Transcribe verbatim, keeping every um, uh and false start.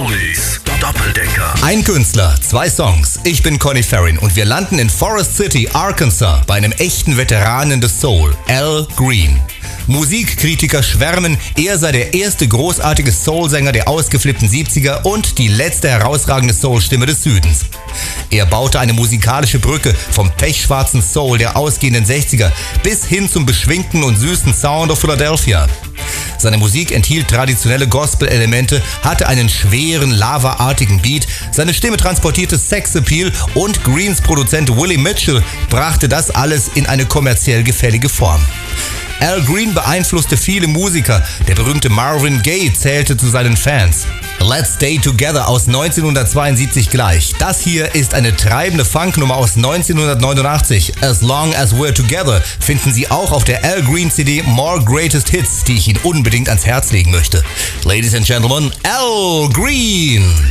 Oldies Doppeldecker. Ein Künstler, zwei Songs. Ich bin Conny Farrin und wir landen in Forest City, Arkansas, bei einem echten Veteranen des Soul, Al Green. Musikkritiker schwärmen, er sei der erste großartige Soul-Sänger der ausgeflippten siebziger und die letzte herausragende Soul-Stimme des Südens. Er baute eine musikalische Brücke vom pechschwarzen Soul der ausgehenden sechziger bis hin zum beschwingten und süßen Sound of Philadelphia. Seine Musik enthielt traditionelle Gospel-Elemente, hatte einen schweren, lavaartigen Beat, seine Stimme transportierte Sexappeal und Greens Produzent Willie Mitchell brachte das alles in eine kommerziell gefällige Form. Al Green beeinflusste viele Musiker, der berühmte Marvin Gaye zählte zu seinen Fans. Let's Stay Together aus neunzehnhundertzweiundsiebzig gleich. Das hier ist eine treibende Funknummer aus neunzehnhundertneunundachtzig. As Long As We're Together finden Sie auch auf der Al Green C D More Greatest Hits, die ich Ihnen unbedingt ans Herz legen möchte. Ladies and Gentlemen, Al Green!